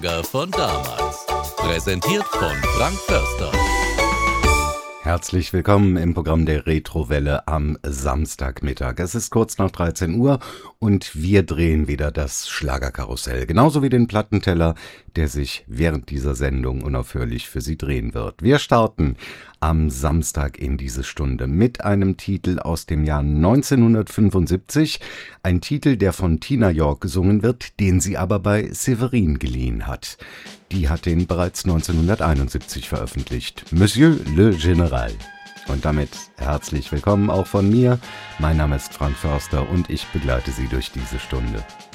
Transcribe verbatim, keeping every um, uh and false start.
Von damals. Präsentiert von Frank Förster. Herzlich willkommen im Programm der Retrowelle am Samstagmittag. Es ist kurz nach dreizehn Uhr und wir drehen wieder das Schlagerkarussell. Genauso wie den Plattenteller, der sich während dieser Sendung unaufhörlich für Sie drehen wird. Wir starten am Samstag in diese Stunde mit einem Titel aus dem Jahr neunzehnhundertfünfundsiebzig. Ein Titel, der von Tina York gesungen wird, den sie aber bei Séverine geliehen hat. Die hat den bereits neunzehnhunderteinundsiebzig veröffentlicht. Monsieur le Général. Und damit herzlich willkommen auch von mir. Mein Name ist Frank Förster und ich begleite Sie durch diese Stunde.